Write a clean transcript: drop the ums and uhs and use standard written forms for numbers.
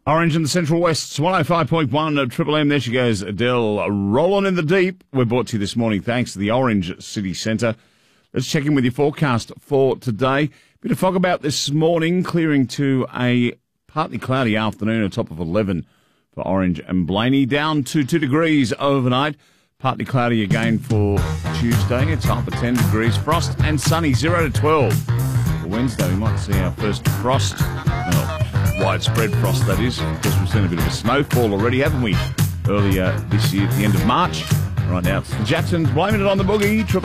Orange in the Central West, 105.1 at Triple M. There she goes, Adele, rolling in the deep. We're brought to you this morning thanks to the Orange City Centre. Let's check in with your forecast for today. Bit of fog about this morning, clearing to a partly cloudy afternoon, a top of 11 for Orange and Blaney. Down to 2 degrees overnight. Partly cloudy again for Tuesday. It's up at 10 degrees. Frost and sunny, 0 to 12. For Wednesday, we might see our first frost. Widespread frost, that is. Of course, we've seen a bit of a snowfall already, haven't we? Earlier this year, at the end of March. Right now, it's the Jacksons blaming it on the boogie.